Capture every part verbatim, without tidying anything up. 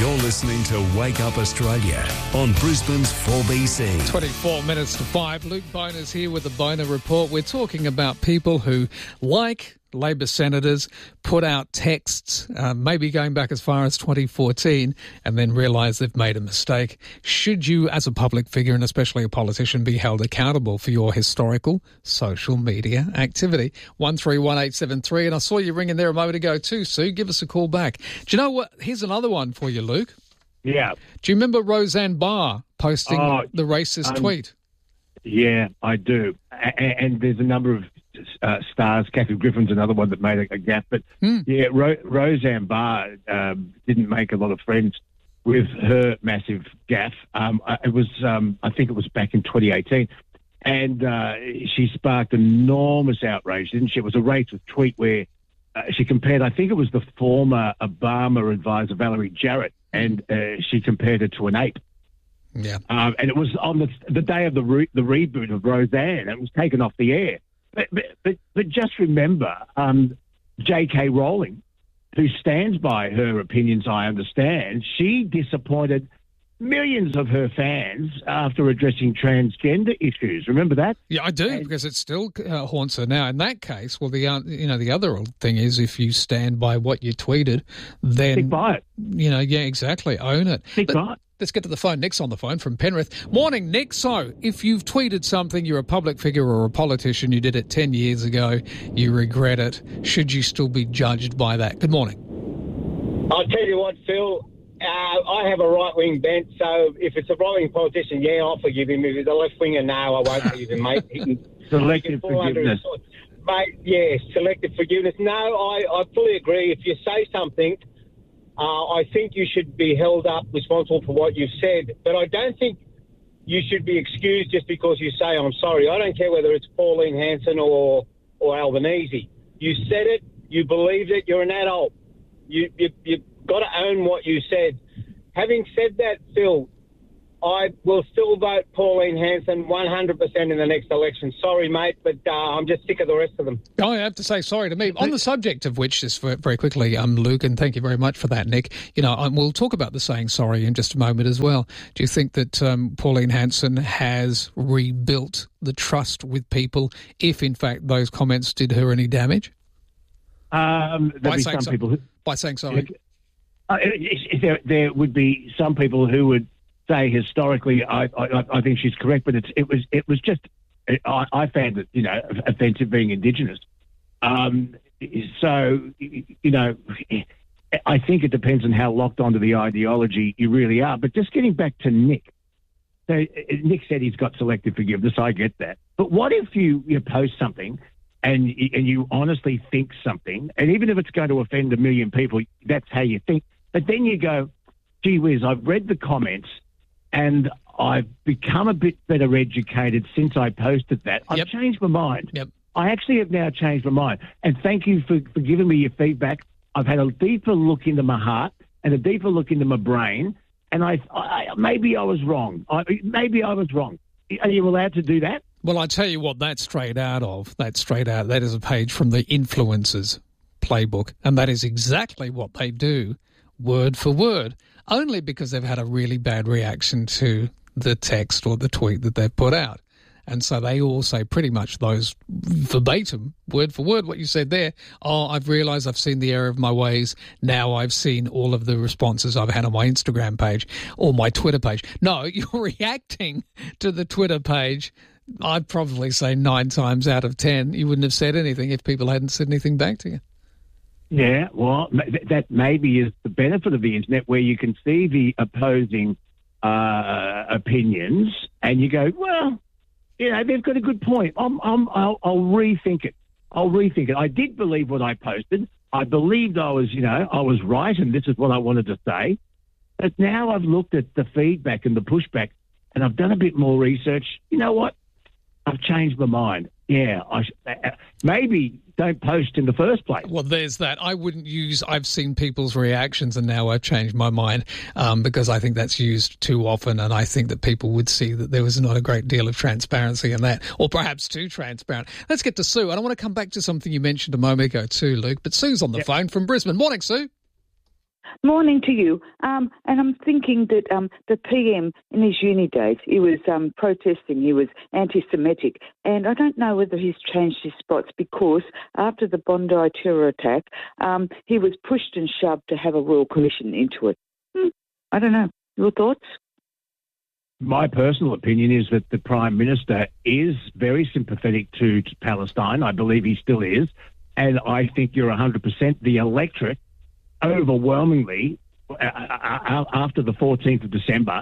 You're listening to Wake Up Australia on Brisbane's four B C. twenty-four minutes to five. Luke Boner's here with the Boner Report. We're talking about people who, like Labor senators, put out texts, uh, maybe going back as far as twenty fourteen, and then realise they've made a mistake. Should you, as a public figure and especially a politician, be held accountable for your historical social media activity? one three one eight seven three. And I saw you ringing there a moment ago too, Sue. Give us a call back. Do you know what? Here's another one for you, Luke. Yeah. Do you remember Roseanne Barr posting Oh, the racist um, tweet? Yeah, I do. A- and there's a number of uh, stars. Kathy Griffin's another one that made a, a gaffe. But, Hmm. yeah, Ro- Roseanne Barr um, didn't make a lot of friends with her massive gaffe. Um, I- it was, um, I think it was back in twenty eighteen. And uh, she sparked enormous outrage, didn't she? It was a racist tweet where uh, she compared, I think it was the former Obama advisor, Valerie Jarrett, and uh, she compared her to an ape. Yeah. Um, and it was on the the day of the re- the reboot of Roseanne. It was taken off the air. But but but, but just remember, um, J K Rowling, who stands by her opinions, I understand, she disappointed millions of her fans after addressing transgender issues. Remember that? Yeah, I do, And- because it still uh, haunts her now. In that case, well, the uh, you know the other thing is if you stand by what you tweeted, then Stick by it. you know, yeah, exactly, own it. Stick But by it. let's get to the phone. Nick's on the phone from Penrith. Morning, Nick. So, if you've tweeted something, you're a public figure or a politician, you did it ten years ago, you regret it. Should you still be judged by that? Good morning. I'll tell you what, Phil. Uh, I have a right-wing bent, so if it's a right-wing politician, yeah, I'll forgive him. If he's a left-winger, no, I won't forgive him, mate. He can, Selective he can fall under forgiveness. his- Mate, yeah, selective forgiveness. No, I, I fully agree. If you say something, uh, I think you should be held up responsible for what you've said. But I don't think you should be excused just because you say, I'm sorry. I don't care whether it's Pauline Hanson or, or Albanese. You said it. You believed it. You're an adult. You, you, you've got to own what you said. Having said that, Phil, I will still vote Pauline Hanson one hundred percent in the next election. Sorry, mate, but uh, I'm just sick of the rest of them. I have to say sorry to me. On the subject of which, just for, very quickly, um, Luke, and thank you very much for that, Nick. You know, um, we'll talk about the saying sorry in just a moment as well. Do you think that um, Pauline Hanson has rebuilt the trust with people if, in fact, those comments did her any damage? Um, there'll By be saying some so- people who... By saying sorry. Uh, it- it- there, there would be some people who would say historically, I, I, I think she's correct, but it's, it was it was just I, I found it you know offensive being Indigenous. Um, so you know, I think it depends on how locked onto the ideology you really are. But just getting back to Nick, so Nick said he's got selective forgiveness. I get that, but what if you, you post something? And and you honestly think something, and even if it's going to offend a million people, that's how you think. But then you go, gee whiz, I've read the comments, and I've become a bit better educated since I posted that. I've Yep. changed my mind. Yep. I actually have now changed my mind. And thank you for, for giving me your feedback. I've had a deeper look into my heart and a deeper look into my brain, and I, I maybe I was wrong. I, maybe I was wrong. Are you allowed to do that? Well, I tell you what, that's straight out of. That's straight out. That is a page from the Influencers playbook, and that is exactly what they do, word for word, only because they've had a really bad reaction to the text or the tweet that they've put out. And so they all say pretty much those verbatim, word for word, what you said there. Oh, I've realised I've seen the error of my ways. Now I've seen all of the responses I've had on my Instagram page or my Twitter page. No, you're reacting to the Twitter page. I'd probably say nine times out of ten, you wouldn't have said anything if people hadn't said anything back to you. Yeah, well, that maybe is the benefit of the internet, where you can see the opposing uh, opinions, and you go, well, you know, they've got a good point. I'm, I'm, I'll, I'll rethink it. I'll rethink it. I did believe what I posted. I believed I was, you know, I was right, and this is what I wanted to say. But now I've looked at the feedback and the pushback, and I've done a bit more research. You know what? I've changed my mind. Yeah, I sh- uh, maybe don't post in the first place. Well, there's that. I wouldn't use, I've seen people's reactions and now I've changed my mind um, because I think that's used too often, and I think that people would see that there was not a great deal of transparency in that, or perhaps too transparent. Let's get to Sue. And I want to come back to something you mentioned a moment ago too, Luke, but Sue's on the Yep. phone from Brisbane. Morning, Sue. Morning to you. Um, and I'm thinking that um, the P M in his uni days, he was um, protesting, he was anti-Semitic. And I don't know whether he's changed his spots because after the Bondi terror attack, um, he was pushed and shoved to have a royal commission into it. Hmm, I don't know. Your thoughts? My personal opinion is that the Prime Minister is very sympathetic to, to Palestine. I believe he still is. And I think you're one hundred percent the electorate overwhelmingly uh, uh, after the fourteenth of December,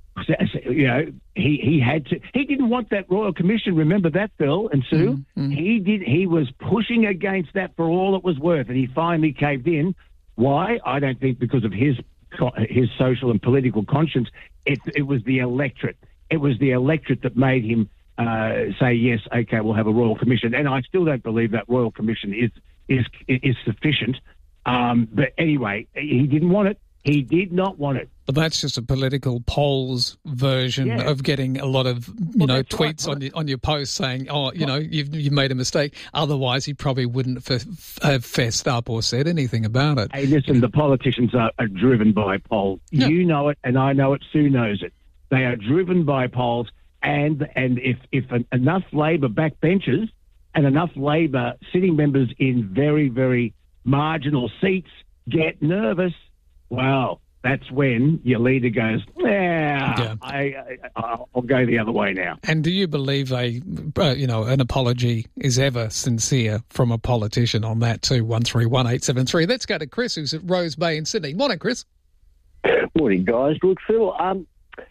you know, he, he had to, he didn't want that Royal Commission. Remember that, Phil and Sue? Mm-hmm. He did, he was pushing against that for all it was worth, and he finally caved in. Why? I don't think because of his, his social and political conscience. It, it was the electorate. It was the electorate that made him uh, say, yes, okay, we'll have a Royal Commission. And I still don't believe that Royal Commission is, is, is sufficient. Um, but anyway, he didn't want it. He did not want it. But that's just a political polls version yeah. of getting a lot of, you well, know, tweets right. on your on your post saying, oh, you know, you've you've made a mistake. Otherwise, he probably wouldn't f- have fessed up or said anything about it. Hey, listen, the politicians are, are driven by polls. Yeah. You know it, and I know it. Sue knows it. They are driven by polls, and and if if an, enough Labor backbenchers and enough Labor sitting members in very very marginal seats get nervous, well, that's when your leader goes, yeah, yeah. I, I, I'll go the other way now. And do you believe a, uh, you know, an apology is ever sincere from a politician on that too? one three one eight seven three. Let's go to Chris, who's at Rose Bay in Sydney. Morning, Chris. Morning, guys. Look, Phil, um,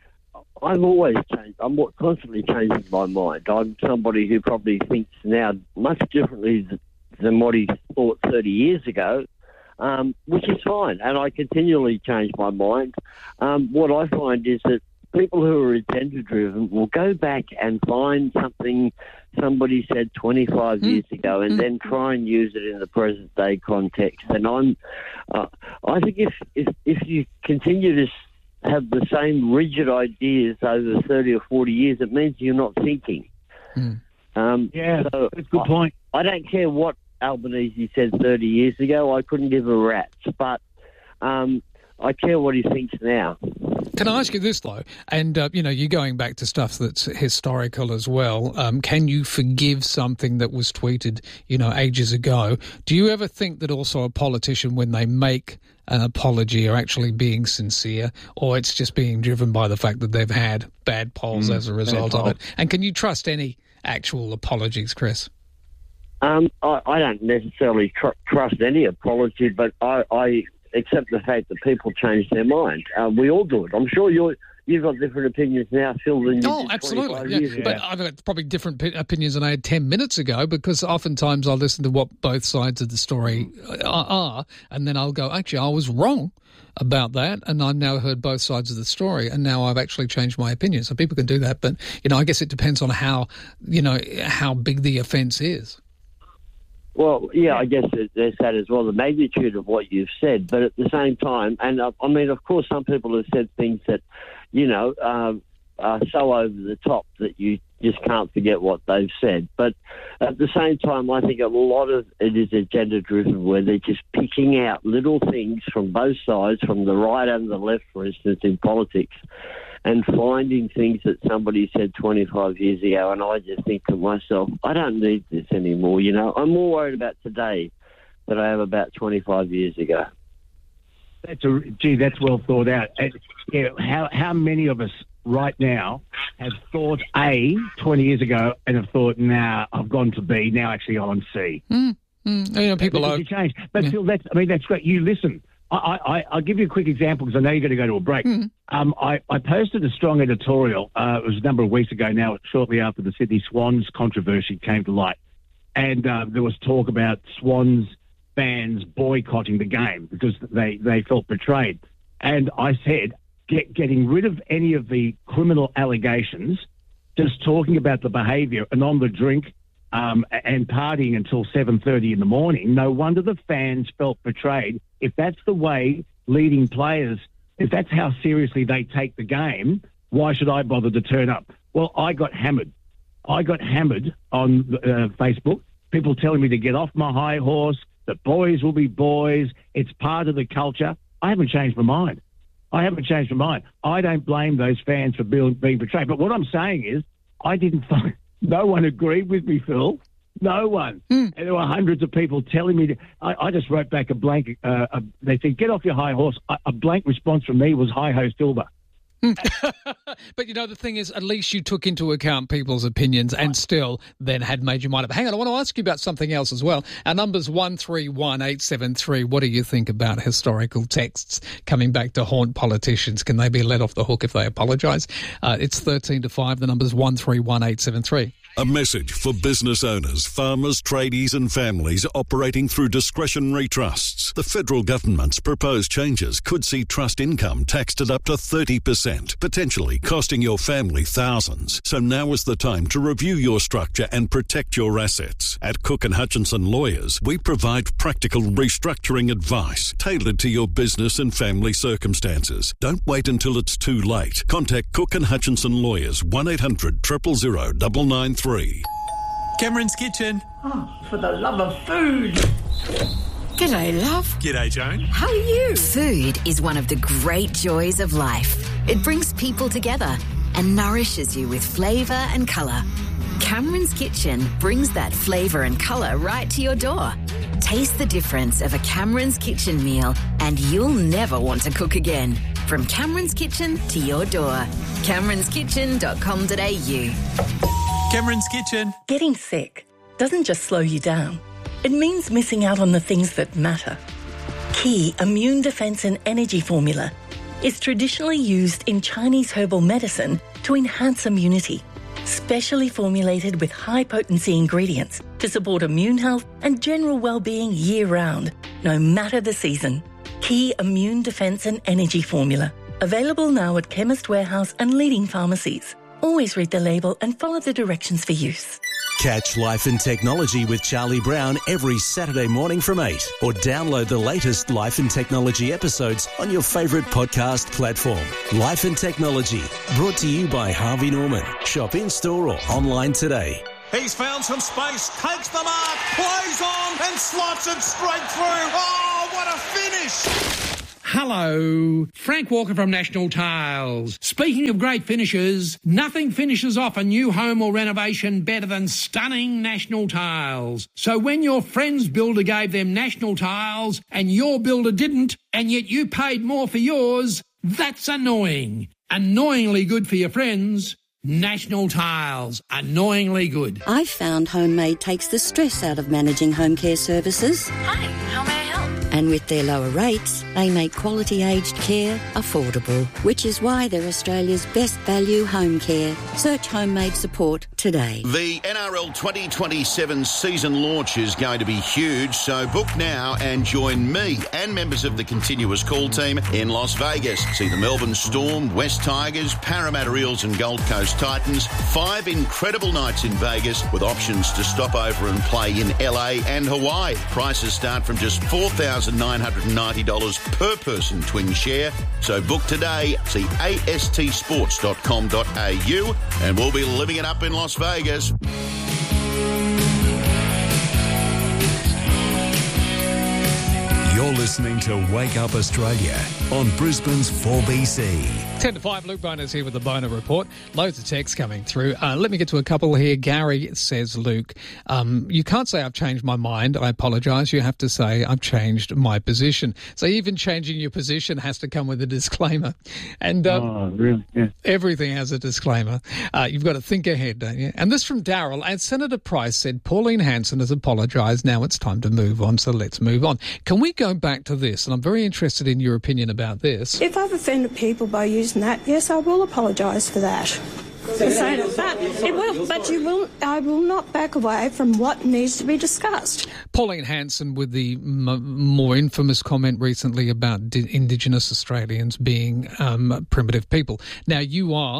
I've always changed. I'm constantly changing my mind. I'm somebody who probably thinks now much differently than what he thought thirty years ago. Um, which is fine, and I continually change my mind. Um, what I find is that people who are agenda-driven will go back and find something somebody said twenty-five mm. years ago and mm. then try and use it in the present-day context. And I'm, uh, I think if, if if you continue to have the same rigid ideas over thirty or forty years, it means you're not thinking. Mm. Um, yeah, so that's a good point. I, I don't care what Albanese said thirty years ago. I couldn't give a rat's, but um, I care what he thinks now. Can I ask you this, though? And, uh, you know, you're going back to stuff that's historical as well. Um, can you forgive something that was tweeted, you know, ages ago? Do you ever think that also a politician, when they make an apology, are actually being sincere, or it's just being driven by the fact that they've had bad polls mm, as a result of it? And can you trust any actual apologies, Chris? Um, I, I don't necessarily tr- trust any apology, but I, I accept the fact that people change their mind. Uh, we all do it. I'm sure you're, you've got different opinions now, Phil, than you oh, did absolutely. twenty-five Yeah. years ago. But I've got probably different p- opinions than I had ten minutes ago, because oftentimes I'll listen to what both sides of the story are, are, and then I'll go, actually, I was wrong about that, and I've now heard both sides of the story, and now I've actually changed my opinion. So people can do that, but, you know, I guess it depends on how, you know, how big the offence is. Well, yeah, I guess there's that as well, the magnitude of what you've said. But at the same time, and uh, I mean, of course, some people have said things that, you know, uh, are so over the top that you just can't forget what they've said. But at the same time, I think a lot of it is agenda-driven, where they're just picking out little things from both sides, from the right and the left, for instance, in politics, and finding things that somebody said twenty-five years ago, and I just think to myself, I don't need this anymore, you know. I'm more worried about today than I am about twenty-five years ago. That's a, gee, that's well thought out. And, yeah, how how many of us right now have thought A twenty years ago and have thought, nah, I've gone to B, now actually I'm on C. Mm, mm. You know, people are... change. But yeah. Still, that's, I mean, that's great. You listen. I, I, I'll give you a quick example because I know you're going to go to a break. Mm. Um, I, I posted a strong editorial. Uh, it was a number of weeks ago now, shortly after the Sydney Swans controversy came to light. And uh, there was talk about Swans fans boycotting the game because they, they felt betrayed. And I said, get, getting rid of any of the criminal allegations, just talking about the behaviour and on the drink um, and partying until seven thirty in the morning, no wonder the fans felt betrayed. If that's the way leading players, if that's how seriously they take the game, why should I bother to turn up? Well, I got hammered. I got hammered on uh, Facebook. People telling me to get off my high horse, that boys will be boys. It's part of the culture. I haven't changed my mind. I haven't changed my mind. I don't blame those fans for being, being betrayed. But what I'm saying is, I didn't find, no one agreed with me, Phil. No one. Mm. And there were hundreds of people telling me. To, I, I just wrote back a blank. Uh, a, they said, "Get off your high horse." A, a blank response from me was, "Hi ho, Silver." But, you know, the thing is, at least you took into account people's opinions and still then had made your mind up. Hang on, I want to ask you about something else as well. Our number's one three one eight seven three. What do you think about historical texts coming back to haunt politicians? Can they be let off the hook if they apologise? Uh, it's thirteen to five. The number's one three one eight seven three. A message for business owners, farmers, tradies and families operating through discretionary trusts. The federal government's proposed changes could see trust income taxed at up to thirty percent, potentially costing your family thousands. So now is the time to review your structure and protect your assets. At Cook and Hutchinson Lawyers, we provide practical restructuring advice tailored to your business and family circumstances. Don't wait until it's too late. Contact Cook and Hutchinson Lawyers, one eight hundred, zero zero zero, nine nine three. Cameron's Kitchen. Oh, for the love of food. G'day, love. G'day, Joan. How are you? Food is one of the great joys of life. It brings people together and nourishes you with flavour and colour. Cameron's Kitchen brings that flavour and colour right to your door. Taste the difference of a Cameron's Kitchen meal and you'll never want to cook again. From Cameron's Kitchen to your door. camerons kitchen dot com dot a u. Cameron's Kitchen. Getting sick doesn't just slow you down. It means missing out on the things that matter. Key Immune Defense and Energy Formula is traditionally used in Chinese herbal medicine to enhance immunity, specially formulated with high-potency ingredients to support immune health and general well-being year-round, no matter the season. Key Immune Defense and Energy Formula. Available now at Chemist Warehouse and leading pharmacies. Always read the label and follow the directions for use. Catch Life and Technology with Charlie Brown every Saturday morning from eight, or download the latest Life and Technology episodes on your favourite podcast platform. Life and Technology, brought to you by Harvey Norman. Shop in-store or online today. He's found some space, takes the mark, plays on and slots it straight through. Oh, what a finish! Hello, Frank Walker from National Tiles. Speaking of great finishes, nothing finishes off a new home or renovation better than stunning National Tiles. So when your friend's builder gave them National Tiles and your builder didn't, and yet you paid more for yours, that's annoying. Annoyingly good for your friends. National Tiles. Annoyingly good. I've found Homemade takes the stress out of managing home care services. Hi, how may I help? And with their lower rates, they make quality aged care affordable, which is why they're Australia's best value home care. Search Homemade support today. The N R L twenty twenty-seven season launch is going to be huge, so book now and join me and members of the continuous call team in Las Vegas. See the Melbourne Storm, West Tigers, Parramatta Eels and Gold Coast Titans. Five incredible nights in Vegas with options to stop over and play in L A and Hawaii. Prices start from just four thousand nine hundred ninety dollars per person twin share. So book today. See A S T sports dot com dot a u and we'll be living it up in Las Vegas. You're listening to Wake Up Australia on Brisbane's four B C. ten to five, Luke Boners here with the Boner Report. Loads of texts coming through. Uh, let me get to a couple here. Gary says, Luke, um, you can't say I've changed my mind. I apologise. You have to say I've changed my position. So even changing your position has to come with a disclaimer. And uh, oh, really? Yeah. Everything has a disclaimer. Uh, you've got to think ahead, don't you? And this from Daryl. And Senator Price said, Pauline Hanson has apologised. Now it's time to move on. So let's move on. Can we go back to this? And I'm very interested in your opinion about this. If I've offended people by using that, yes, I will apologise for that. For saying it, but it will. But you will. I will not back away from what needs to be discussed. Pauline Hanson with the m- more infamous comment recently about di- Indigenous Australians being um, primitive people. Now you are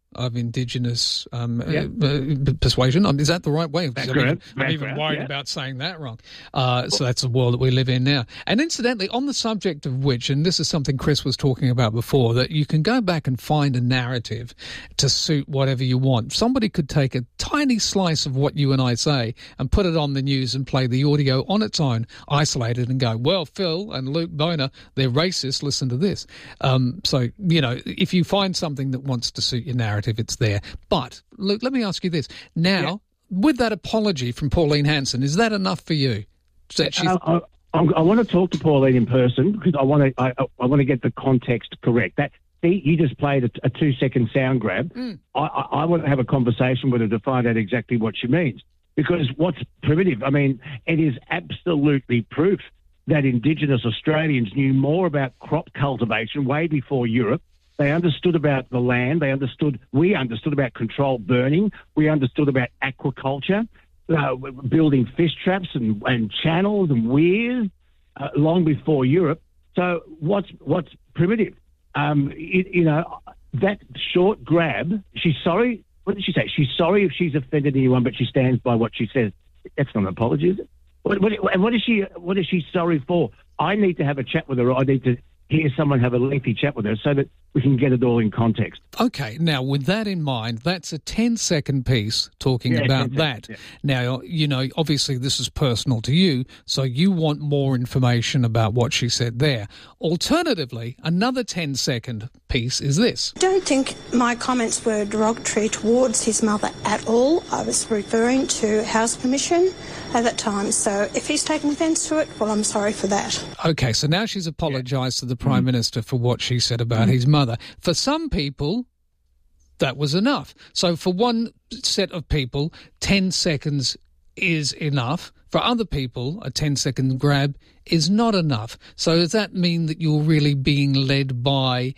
of Indigenous um, Yeah. uh, uh, persuasion. Um, is that the right way? That's I'm correct. even, I'm even Background, worried yeah. about saying that wrong. Uh, so that's the world that we live in now. And incidentally, on the subject of which, and this is something Chris was talking about before, that you can go back and find a narrative to suit whatever you want. Somebody could take a tiny slice of what you and I say and put it on the news and play the audio on its own, isolated, and go, well, Phil and Luke Boner, they're racist, listen to this. Um, so, you know, if you find something that wants to suit your narrative, it's there. But, Luke, let me ask you this. Now, yeah. with that apology from Pauline Hanson, is that enough for you? That she's... I, I, I want to talk to Pauline in person because I want to I, I want to get the context correct. That see, you just played a, a two-second sound grab. Mm. I, I, I want to have a conversation with her to find out exactly what she means. Because what's primitive? I mean, it is absolutely proof that Indigenous Australians knew more about crop cultivation way before Europe. They understood about the land. They understood, we understood about controlled burning. We understood about aquaculture, uh, building fish traps and, and channels and weirs uh, long before Europe. So what's what's primitive? Um, it, you know, that short grab, she's sorry. What did she say? She's sorry if she's offended anyone, but she stands by what she says. That's not an apology, is it? What, what, and what is she? What is she sorry for? I need to have a chat with her. I need to hear someone have a lengthy chat with her so that we can get it all in context. Okay, now with that in mind, that's a ten-second piece talking yeah, about that. Yeah. Now, you know, obviously this is personal to you, so you want more information about what she said there. Alternatively, another ten-second piece is this. I don't think my comments were derogatory towards his mother at all. I was referring to house permission at that time, so if he's taken offence to it, well, I'm sorry for that. Okay, so now she's apologised yeah. to the Prime mm. Minister for what she said about mm. his mother. For some people, that was enough. So for one set of people, ten seconds is enough. For other people, a ten-second grab is not enough. So does that mean that you're really being led by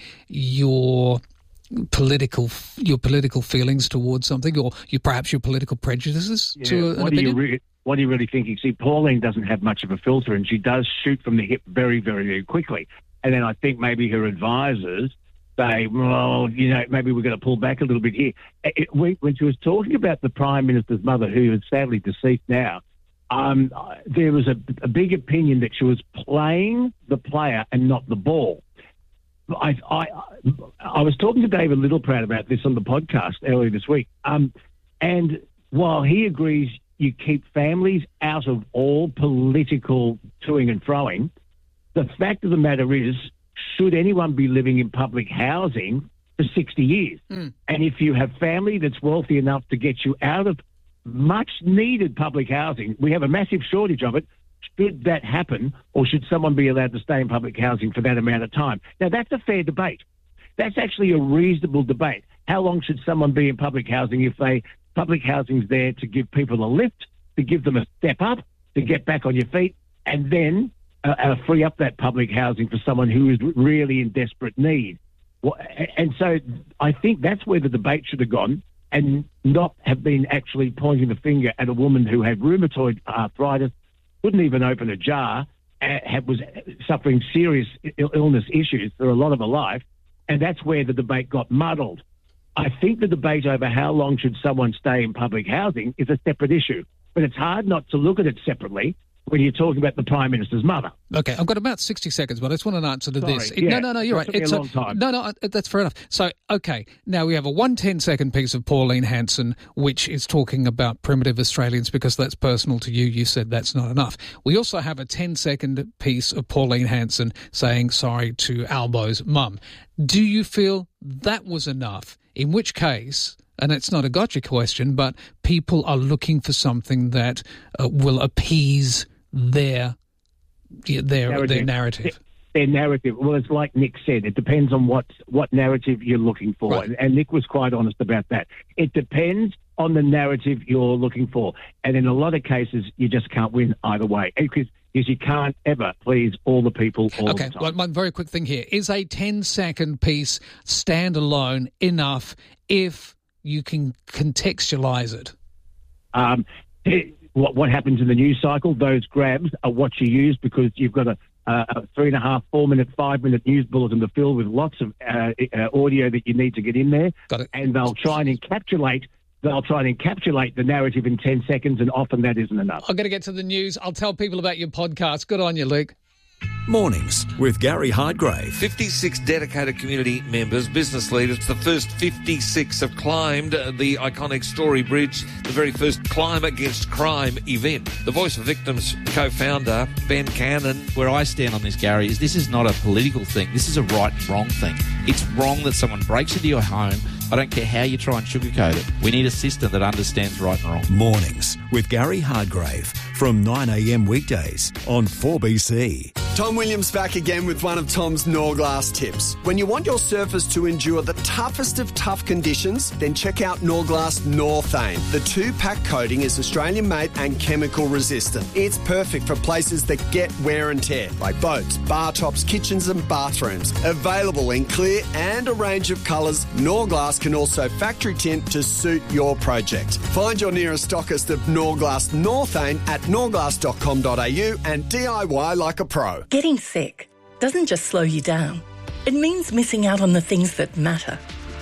your political your political feelings towards something, or you perhaps your political prejudices yeah. to an what opinion? Do you re- what are you really thinking? See, Pauline doesn't have much of a filter, and she does shoot from the hip very, very, very quickly. And then I think maybe her advisors say, well, you know, maybe we're going to pull back a little bit here. It, when, when she was talking about the Prime Minister's mother, who is sadly deceased now, um, there was a, a big opinion that she was playing the player and not the ball. I, I, I was talking to David Littleproud about this on the podcast earlier this week. Um, and while he agrees you keep families out of all political toing and froing, the fact of the matter is, should anyone be living in public housing for sixty years? Mm. And if you have family that's wealthy enough to get you out of much-needed public housing, we have a massive shortage of it. Should that happen, or should someone be allowed to stay in public housing for that amount of time? Now, that's a fair debate. That's actually a reasonable debate. How long should someone be in public housing if they public housing's there to give people a lift, to give them a step up, to get back on your feet, and then Uh, uh, free up that public housing for someone who is really in desperate need. Well, and so I think that's where the debate should have gone, and not have been actually pointing the finger at a woman who had rheumatoid arthritis, couldn't even open a jar, had, was suffering serious illness issues for a lot of her life, and that's where the debate got muddled. I think the debate over how long should someone stay in public housing is a separate issue, but it's hard not to look at it separately when you're talking about the Prime Minister's mother. Okay, I've got about sixty seconds, but I just want an answer to Sorry, this. Yeah, no, no, no, you're right. It's a a long time. No, no, that's fair enough. So, okay, now we have a one ten-second piece of Pauline Hanson, which is talking about primitive Australians because that's personal to you. You said that's not enough. We also have a ten-second piece of Pauline Hanson saying sorry to Albo's mum. Do you feel that was enough? In which case, and it's not a gotcha question, but people are looking for something that uh, will appease their their narrative. their narrative. Their narrative. Well, it's like Nick said. It depends on what what narrative you're looking for, right. and, and Nick was quite honest about that. It depends on the narrative you're looking for, and in a lot of cases, you just can't win either way because because you can't ever please all the people all okay, the time. Well, one very quick thing here. Is a ten-second piece standalone enough if you can contextualise it? Um, it, what what happens in the news cycle? Those grabs are what you use because you've got a uh, a three and a half, four minute, five minute news bulletin to fill with lots of uh, uh, audio that you need to get in there. Got it. And they'll try and encapsulate. They'll try and encapsulate the narrative in ten seconds, and often that isn't enough. I've got to get to the news. I'll tell people about your podcast. Good on you, Luke. Mornings with Gary Hardgrave. fifty-six dedicated community members, business leaders. The first fifty-six have climbed the iconic Story Bridge, the very first Climb Against Crime event. The Voice of Victims co-founder, Ben Cannon. Where I stand on this, Gary, is this is not a political thing. This is a right and wrong thing. It's wrong that someone breaks into your home. I don't care how you try and sugarcoat it. We need a system that understands right and wrong. Mornings with Gary Hardgrave from nine a.m. weekdays on four B C. Tom Williams back again with one of Tom's Norglass tips. When you want your surface to endure the toughest of tough conditions, then check out Norglass Northane. The two-pack coating is Australian-made and chemical resistant. It's perfect for places that get wear and tear, like boats, bar tops, kitchens and bathrooms. Available in clear and a range of colours, Norglass can also factory tint to suit your project. Find your nearest stockist of Norglass Northane at norglass dot com dot a u and D I Y like a pro. Getting sick doesn't just slow you down. It means missing out on the things that matter.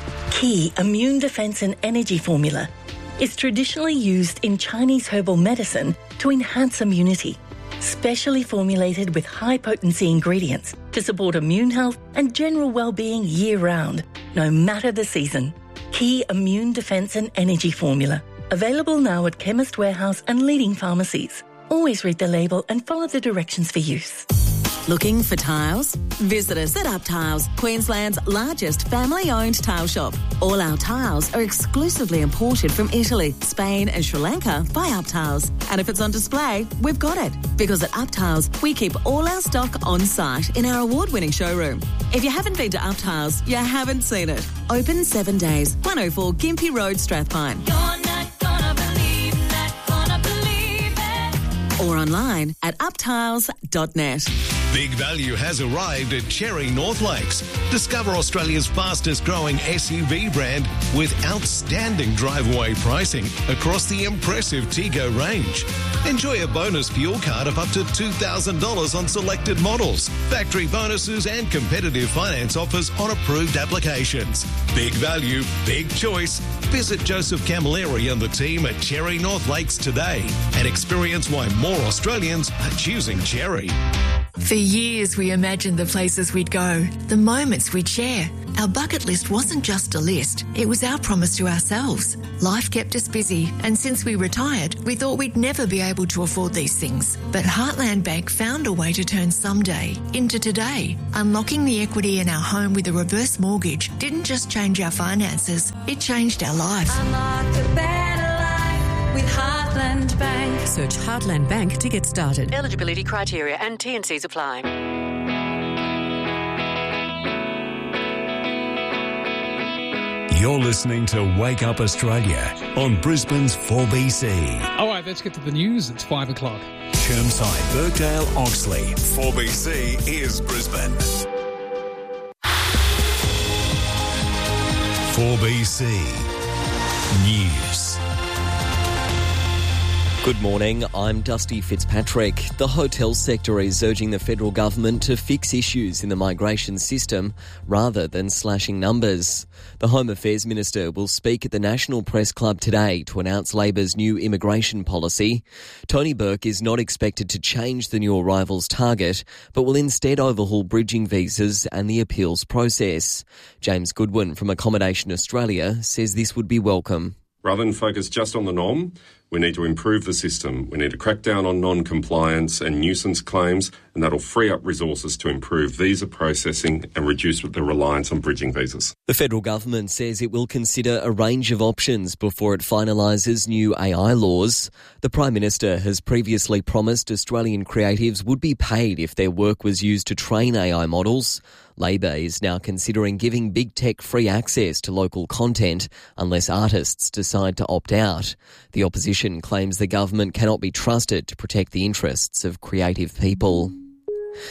Key Immune Defense and Energy Formula is traditionally used in Chinese herbal medicine to enhance immunity, specially formulated with high-potency ingredients to support immune health and general well-being year-round, no matter the season. Key Immune Defense and Energy Formula. Available now at Chemist Warehouse and leading pharmacies. Always read the label and follow the directions for use. Looking for tiles? Visit us at Up Tiles, Queensland's largest family-owned tile shop. All our tiles are exclusively imported from Italy, Spain and Sri Lanka by Up Tiles. And if it's on display, we've got it. Because at Up Tiles, we keep all our stock on site in our award-winning showroom. If you haven't been to Up Tiles, you haven't seen it. Open seven days, one oh four Gympie Road, Strathpine. You're not gonna believe, not gonna believe it. Or online at up tiles dot net. Big value has arrived at Cherry North Lakes. Discover Australia's fastest growing S U V brand with outstanding drive-away pricing across the impressive Tego range. Enjoy a bonus fuel card of up to two thousand dollars on selected models, factory bonuses and competitive finance offers on approved applications. Big value, big choice. Visit Joseph Camilleri and the team at Cherry North Lakes today and experience why more Australians are choosing Cherry. For years, we imagined the places we'd go, the moments we'd share. Our bucket list wasn't just a list, it was our promise to ourselves. Life kept us busy, and since we retired, we thought we'd never be able to afford these things. But Heartland Bank found a way to turn someday into today. Unlocking the equity in our home with a reverse mortgage didn't just change our finances, it changed our life. Unlock a better life with Heartland Bank. Search Heartland Bank to get started. Eligibility criteria and T and Cs apply. You're listening to Wake Up Australia on Brisbane's four B C. All right, let's get to the news. It's five o'clock. Chermside, Birkdale, Oxley. four B C is Brisbane. four B C News. Good morning, I'm Dusty Fitzpatrick. The hotel sector is urging the federal government to fix issues in the migration system rather than slashing numbers. The Home Affairs Minister will speak at the National Press Club today to announce Labor's new immigration policy. Tony Burke is not expected to change the new arrivals target, but will instead overhaul bridging visas and the appeals process. James Goodwin from Accommodation Australia says this would be welcome. Rather than focus just on the norm, we need to improve the system. We need to crack down on non-compliance and nuisance claims, and that'll free up resources to improve visa processing and reduce the reliance on bridging visas. The federal government says it will consider a range of options before it finalises new A I laws. The Prime Minister has previously promised Australian creatives would be paid if their work was used to train A I models. Labor is now considering giving big tech free access to local content unless artists decide to opt out. The opposition claims the government cannot be trusted to protect the interests of creative people.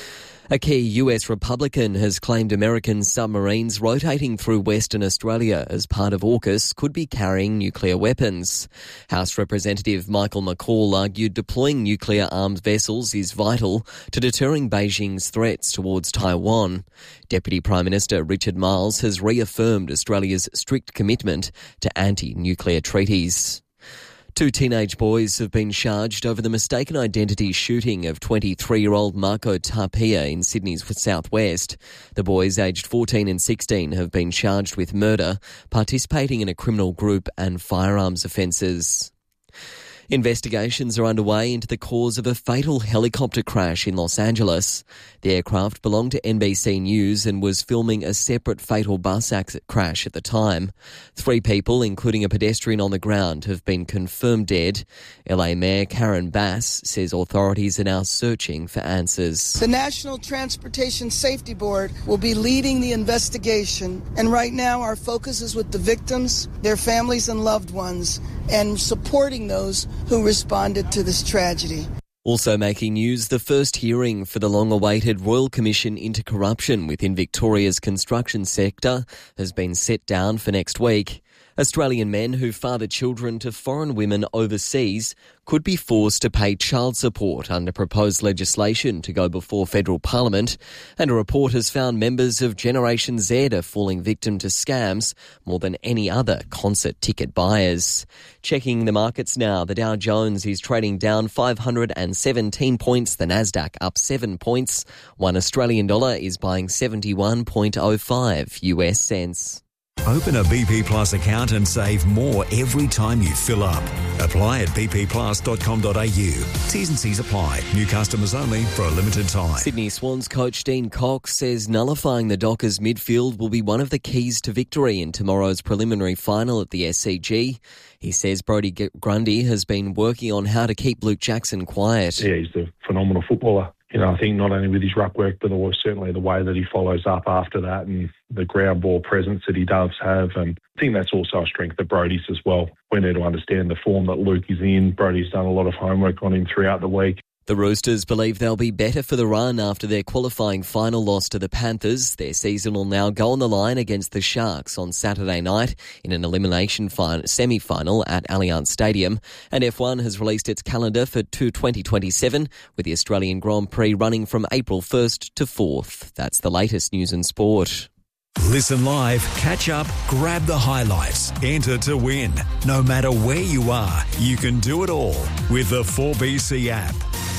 A key U S Republican has claimed American submarines rotating through Western Australia as part of AUKUS could be carrying nuclear weapons. House Representative Michael McCall argued deploying nuclear-armed vessels is vital to deterring Beijing's threats towards Taiwan. Deputy Prime Minister Richard Marles has reaffirmed Australia's strict commitment to anti-nuclear treaties. Two teenage boys have been charged over the mistaken identity shooting of twenty-three-year-old Marco Tapia in Sydney's southwest. The boys, aged fourteen and sixteen, have been charged with murder, participating in a criminal group and firearms offences. Investigations are underway into the cause of a fatal helicopter crash in Los Angeles. The aircraft belonged to N B C News and was filming a separate fatal bus crash at the time. Three people, including a pedestrian on the ground, have been confirmed dead. L A Mayor Karen Bass says authorities are now searching for answers. The National Transportation Safety Board will be leading the investigation, and right now our focus is with the victims, their families and loved ones, and supporting those who responded to this tragedy. Also making news, the first hearing for the long-awaited Royal Commission into Corruption within Victoria's construction sector has been set down for next week. Australian men who father children to foreign women overseas could be forced to pay child support under proposed legislation to go before federal parliament, and a report has found members of Generation Z are falling victim to scams more than any other concert ticket buyers. Checking the markets now, the Dow Jones is trading down five hundred seventeen points, the Nasdaq up seven points. One Australian dollar is buying seventy-one point oh five U S cents. Open a B P Plus account and save more every time you fill up. Apply at b p plus dot com dot a u. T's and C's apply. New customers only for a limited time. Sydney Swans coach Dean Cox says nullifying the Dockers midfield will be one of the keys to victory in tomorrow's preliminary final at the S C G. He says Brodie Grundy has been working on how to keep Luke Jackson quiet. Yeah, he's a phenomenal footballer. You know, I think not only with his ruck work, but certainly the way that he follows up after that and the ground ball presence that he does have. And I think that's also a strength of Brodie's as well. We need to understand the form that Luke is in. Brodie's done a lot of homework on him throughout the week. The Roosters believe they'll be better for the run after their qualifying final loss to the Panthers. Their season will now go on the line against the Sharks on Saturday night in an elimination fin- semi-final at Allianz Stadium. And F one has released its calendar for twenty twenty-seven, with the Australian Grand Prix running from April first to fourth. That's the latest news and sport. Listen live, catch up, grab the highlights, enter to win. No matter where you are, you can do it all with the four B C app.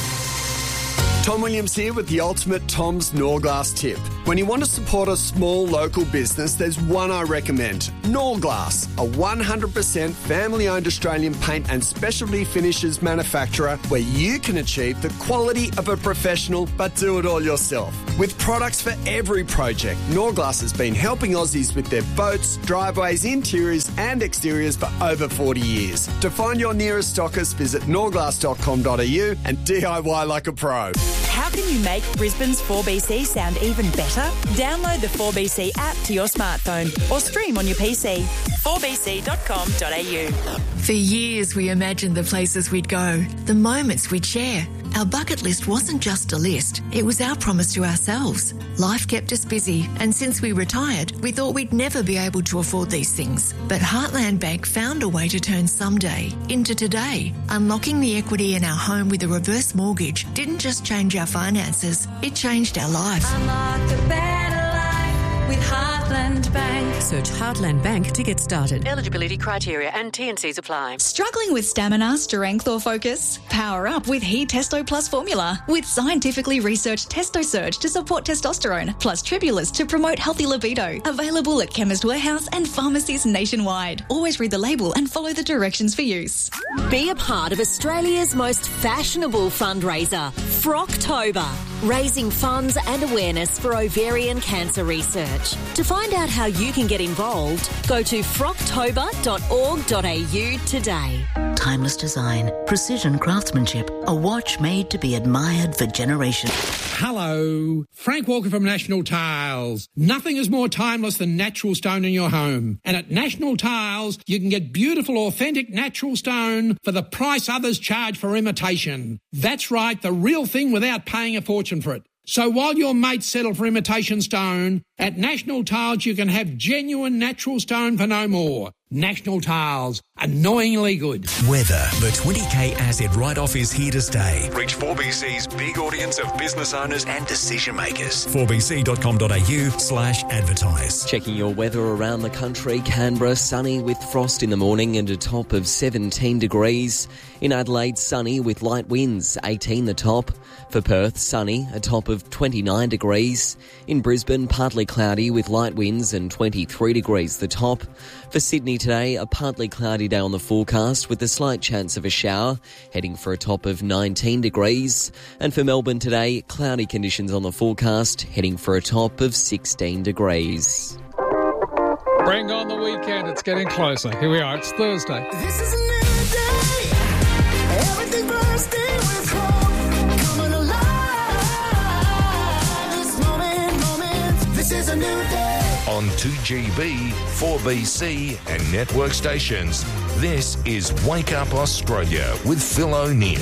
Tom Williams here with the ultimate Tom's Norglass tip. When you want to support a small local business, there's one I recommend. Norglass, a one hundred percent family-owned Australian paint and specialty finishes manufacturer where you can achieve the quality of a professional but do it all yourself. With products for every project, Norglass has been helping Aussies with their boats, driveways, interiors and exteriors for over forty years. To find your nearest stockist, visit norglass dot com dot a u and D I Y like a pro. How can you make Brisbane's four B C sound even better? Download the four B C app to your smartphone or stream on your P C. four b c dot com dot a u. For years, we imagined the places we'd go, the moments we'd share. Our bucket list wasn't just a list, it was our promise to ourselves. Life kept us busy, and since we retired, we thought we'd never be able to afford these things. But Heartland Bank found a way to turn someday into today. Unlocking the equity in our home with a reverse mortgage didn't just change our finances, it changed our lives. Unlock a better life with Heartland Bank. Search Heartland Bank to get started. Eligibility criteria and T and C's apply. Struggling with stamina, strength or focus? Power up with He Testo Plus formula. With scientifically researched Testo Surge to support testosterone, plus Tribulus to promote healthy libido. Available at Chemist Warehouse and pharmacies nationwide. Always read the label and follow the directions for use. Be a part of Australia's most fashionable fundraiser, Frocktober, raising funds and awareness for ovarian cancer research. To find out how you can get involved, go to frocktober dot org dot a u today. Timeless design, precision craftsmanship, a watch made to be admired for generations. Hello, Frank Walker from National Tiles. Nothing is more timeless than natural stone in your home. And at National Tiles, you can get beautiful, authentic natural stone for the price others charge for imitation. That's right, the real thing without paying a fortune for it. So while your mates settle for imitation stone, at National Tiles you can have genuine natural stone for no more. National Tiles, annoyingly good. Weather. The twenty K asset write-off is here to stay. Reach four B C's big audience of business owners and decision makers. four b c dot com dot a u slash advertise. Checking your weather around the country. Canberra, sunny with frost in the morning and a top of seventeen degrees. In Adelaide, sunny with light winds, eighteen the top. For Perth, sunny, a top of twenty-nine degrees. In Brisbane, partly cloudy with light winds and twenty-three degrees the top. For Sydney today, a partly cloudy day on the forecast with a slight chance of a shower, heading for a top of nineteen degrees. And for Melbourne today, cloudy conditions on the forecast, heading for a top of sixteen degrees. Bring on the weekend. It's getting closer. Here we are. It's Thursday. This is a new day. Everything bursting with hope. Coming alive. This moment, moment. This is a new day. On two G B, four B C and network stations. This is Wake Up Australia with Phil O'Neill.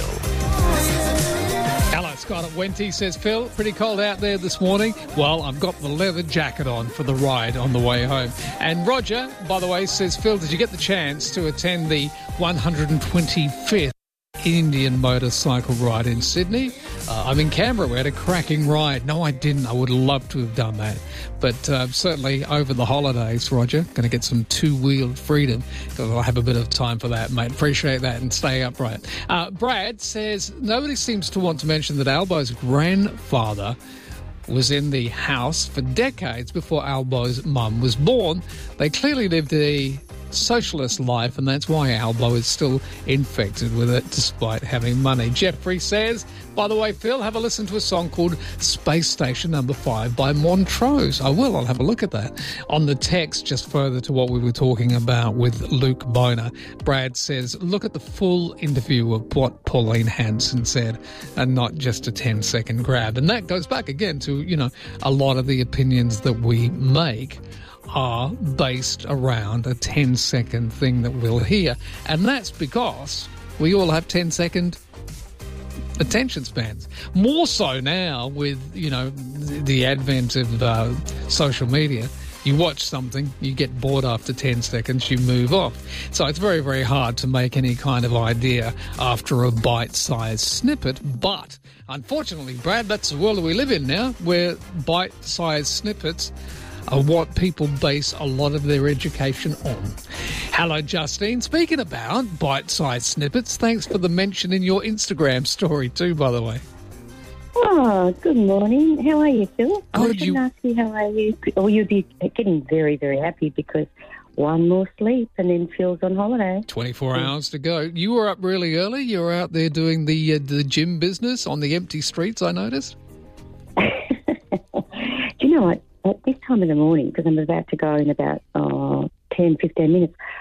Hello, Scott at Wenty says, Phil, pretty cold out there this morning. Well, I've got the leather jacket on for the ride on the way home. And Roger, by the way, says, Phil, did you get the chance to attend the one hundred twenty-fifth Indian motorcycle ride in Sydney? Uh, I'm in Canberra. We had a cracking ride. No, I didn't. I would love to have done that. But uh, certainly over the holidays, Roger, going to get some two-wheeled freedom because I'll have a bit of time for that, mate. Appreciate that and stay upright. Uh, Brad says, nobody seems to want to mention that Albo's grandfather was in the house for decades before Albo's mum was born. They clearly lived a socialist life, and that's why Albo is still infected with it despite having money. Jeffrey says, by the way, Phil, have a listen to a song called Space Station Number five by Montrose. I will. I'll have a look at that. On the text, just further to what we were talking about with Luke Boner, Brad says, look at the full interview of what Pauline Hanson said and not just a ten-second grab. And that goes back again to, you know, a lot of the opinions that we make are based around a ten-second thing that we'll hear. And that's because we all have ten-second attention spans. More so now with, you know, the advent of uh, social media. You watch something, you get bored after ten seconds, you move off. So it's very, very hard to make any kind of idea after a bite-sized snippet. But unfortunately, Brad, that's the world that we live in now, where bite-sized snippets are what people base a lot of their education on. Hello, Justine. Speaking about bite-sized snippets, thanks for the mention in your Instagram story too, by the way. Oh, good morning. How are you, Phil? I Good, was going you- to ask you how are you. Oh, you'll be getting very, very happy because one more sleep and then Phil's on holiday. twenty-four hours to go. You were up really early. You were out there doing the uh, the gym business on the empty streets, I noticed. Do you know what? At this time of the morning, because I'm about to go in about uh, ten, fifteen minutes,